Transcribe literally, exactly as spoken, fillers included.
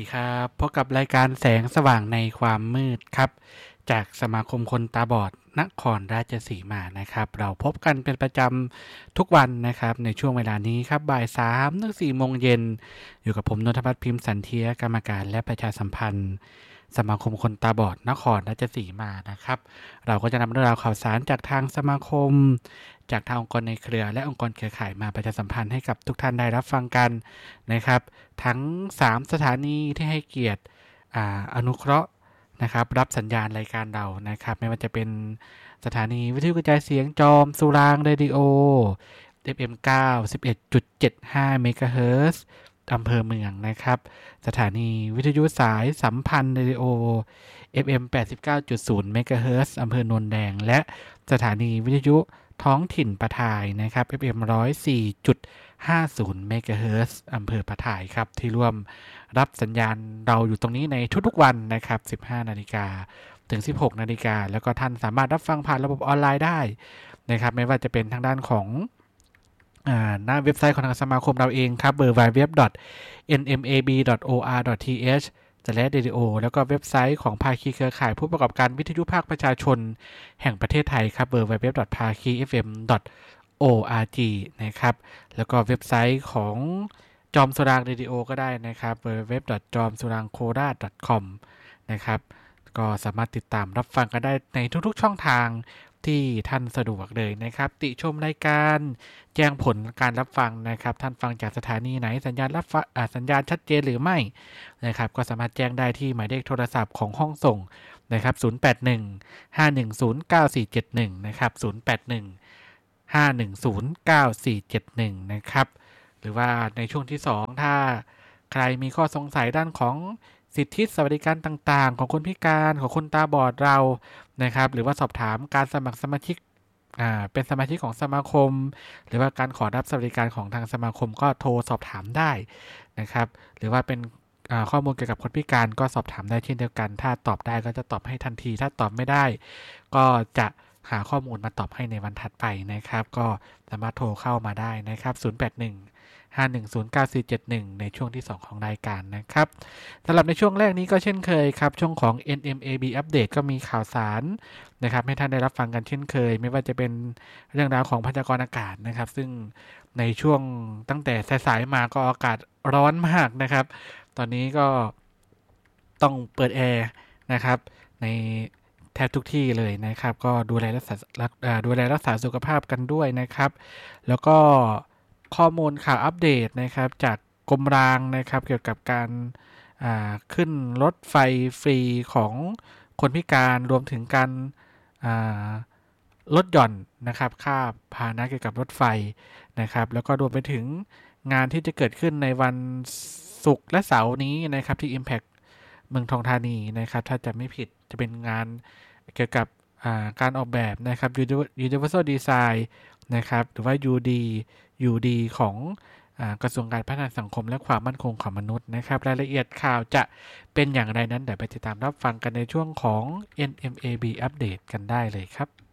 ครับพบกับรายการแสงสว่างในความมืดครับจากสมาคมคนตาบอดนครราชสีมานะครับเราพบกันเป็นประจำทุกวันนะครับในช่วงเวลานี้ครับบ่ายสามถึงสี่โมงเย็นอยู่กับผมนนทพัฒน์พิมพ์สันเทียกรรมการและประชาสัมพันธ์สมาคมคนตาบอดนครราชสีมานะครับเราก็จะนำเรื่องราวข่าวสารจากทางสมาคมจากทางองค์กรในเครือและองค์กรเครือข่ายมาประชาสัมพันธ์ให้กับทุกท่านได้รับฟังกันนะครับทั้งสามสถานีที่ให้เกียรติอ่าอนุเคราะห์นะครับรับสัญญาณรายการเรานะครับไม่ว่าจะเป็นสถานีวิทยุกระจายเสียงจอมสุรางเรดิโอ เอฟ เอ็ม เก้าสิบเอ็ดจุดเจ็ดห้า เมกะเฮิรตซ์อำเภอเมืองนะครับสถานีวิทยุสายสัมพันธ์เรดิโอ เอฟ เอ็ม แปดสิบเก้าจุดศูนย์ เมกะเฮิรตซ์อำเภอโนนแดงและสถานีวิทยุท้องถิ่นปะทายนะครับ เอฟ เอ็ม หนึ่งร้อยสี่จุดห้าศูนย์ เมกะเฮิรตซ์อำเภอปะทายครับที่ร่วมรับสัญญาณเราอยู่ตรงนี้ในทุกๆวันนะครับ สิบห้านาฬิกาถึง สิบหกนาฬิกาแล้วก็ท่านสามารถรับฟังผ่านระบบออนไลน์ได้นะครับไม่ว่าจะเป็นทางด้านของหน้าเว็บไซต์ของทางสมาคมเราเองครับ ดับเบิลยู ดับเบิลยู ดับเบิลยู ดอท เอ็น เอ็ม เอ บี ดอท โอ อาร์ ดอท ที เอช สแลช เรดิโอ แล้วก็เว็บไซต์ของภาคีเครือข่ายผู้ประกอบการวิทยุภาคประชาชนแห่งประเทศไทยครับ ดับเบิลยู ดับเบิลยู ดับเบิลยู ดอท ภาคี เอฟ เอ็ม ดอท โอ อาร์ จี นะครับแล้วก็เว็บไซต์ของจอมสุรางเรดิโอก็ได้นะครับ ดับเบิลยู ดับเบิลยู ดับเบิลยู ดอท จอมสุรางโคราช ดอท คอม นะครับก็สามารถติดตามรับฟังกันได้ในทุกๆช่องทางที่ท่านสะดวกเลยนะครับติชมรายการแจ้งผลการรับฟังนะครับท่านฟังจากสถานีไหนสัญญาณรับสัญญาณชัดเจนหรือไม่นะครับก็สามารถแจ้งได้ที่หมายเลขโทรศัพท์ของห้องส่งนะครับศูนย์ แปด หนึ่ง ห้า หนึ่ง ศูนย์ เก้า สี่ เจ็ด หนึ่งนะครับศูนย์ แปด หนึ่ง ห้า หนึ่ง ศูนย์ เก้า สี่ เจ็ด หนึ่งนะครับหรือว่าในช่วงที่สองถ้าใครมีข้อสงสัยด้านของสิทธิสวัสดิการต่างๆของคนพิการของคนตาบอดเรานะครับหรือว่าสอบถามการสมัครสมาชิกอ่าเป็นสมาชิกของสมาคมหรือว่าการขอรับสวัสดิการของทางสมาคมก็โทรสอบถามได้นะครับหรือว่าเป็นข้อมูลเกี่ยวกับคนพิการก็สอบถามได้เช่นเดียวกันถ้าตอบได้ก็จะตอบให้ทันทีถ้าตอบไม่ได้ก็จะหาข้อมูลมาตอบให้ในวันถัดไปนะครับก็สามารถโทรเข้ามาได้นะครับศูนย์ แปด หนึ่ง ห้า หนึ่ง ศูนย์ เก้า สี่ เจ็ด หนึ่งในช่วงที่สองของรายการนะครับสำหรับในช่วงแรกนี้ก็เช่นเคยครับช่วงของ เอ็น เอ็ม เอ บี อัปเดตก็มีข่าวสารนะครับให้ท่านได้รับฟังกันเช่นเคยไม่ว่าจะเป็นเรื่องราวของพยากรณ์อากาศนะครับซึ่งในช่วงตั้งแต่สายๆมาก็อากาศร้อนมากนะครับตอนนี้ก็ต้องเปิดแอร์นะครับในแทบทุกที่เลยนะครับก็ดูแลรักษาดูแลรักษาสุขภาพกันด้วยนะครับแล้วก็ข้อมูลข่าวอัปเดตนะครับจากกรมรางนะครับเกี่ยวกับการขึ้นรถไฟฟรีของคนพิการรวมถึงการลดหย่อนนะครับค่าพาหนะเกี่ยวกับรถไฟนะครับแล้วก็รวมไปถึงงานที่จะเกิดขึ้นในวันศุกร์และเสาร์นี้นะครับที่ Impact เมืองทองธานีนะครับถ้าจะไม่ผิดจะเป็นงานเกี่ยวกับการออกแบบนะครับ Universal Design นะครับหรือว่า ยู ดี ยู ดี ของกระทรวงการพัฒนาสังคมและความมั่นคงของมนุษย์นะครับรายละเอียดข่าวจะเป็นอย่างไรนั้นเดี๋ยวไปติดตามรับฟังกันในช่วงของ เอ็น เอ็ม เอ บี อัปเดตกันได้เลยครับ